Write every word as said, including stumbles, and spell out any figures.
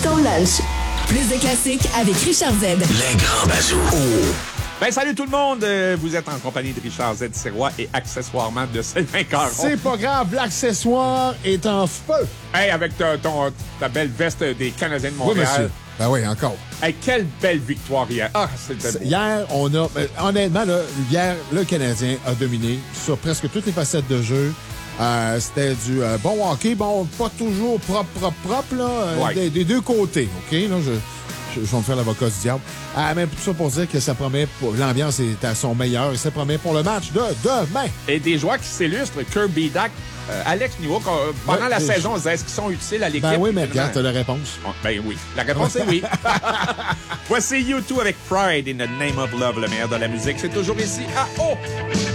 ton lunch. Plus de classiques avec Richard Z. Les grands bazous. Oh. Ben, salut tout le monde! Euh, vous êtes en compagnie de Richard Z. Sirois et accessoirement de Sylvain Caron. C'est pas grave, l'accessoire est en feu. Hey, avec ta, ton, ta belle veste des Canadiens de Oui, Montréal. monsieur. Ben oui, encore. Hey, quelle belle victoire hier. Ah, c'était beau. Hier, on a... ben, honnêtement, là, hier, le Canadien a dominé sur presque toutes les facettes de jeu. Euh, c'était du euh, bon hockey, bon, pas toujours propre, propre, propre, là, euh, Ouais. des, des deux côtés, OK? Là, je, je, je vais me faire l'avocat du diable. Ah, mais tout ça pour dire que ça promet, pour, l'ambiance est à son meilleur et ça promet pour le match de demain. Et des joueurs qui s'illustrent, Kirby Dack, euh, Alex Newhook, euh, pendant Ouais, la c'est- saison, est-ce qu'ils sont utiles à l'équipe? Ben oui, mais Évidemment. regarde, t'as la réponse. Oh, ben oui. La réponse est oui. Voici U deux avec Pride in the Name of Love, le meilleur de la musique. C'est toujours ici à O.